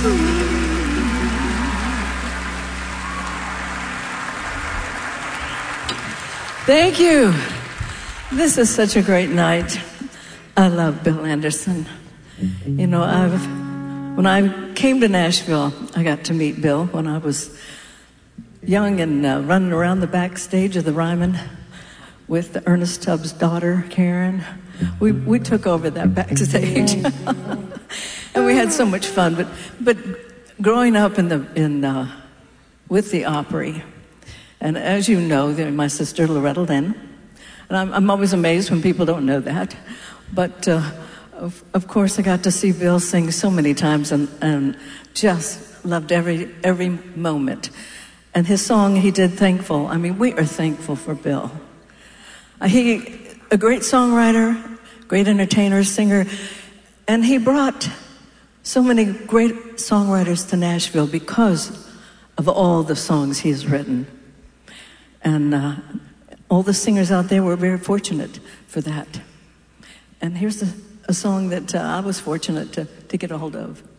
Thank you. This is such a great night. I love Bill Anderson. You know, when I came to Nashville, I got to meet Bill when I was young and running around the backstage of the Ryman with Ernest Tubbs' daughter, Karen. We took over that backstage. And we had so much fun. But growing up with the Opry, and as you know, my sister Loretta Lynn, and I'm always amazed when people don't know that. But of course, I got to see Bill sing so many times, and just loved every moment. And his song he did, "Thankful." I mean, we are thankful for Bill. A great songwriter, great entertainer, singer, and he brought so many great songwriters to Nashville because of all the songs he's written. And all the singers out there were very fortunate for that. And here's a song that I was fortunate to get a hold of.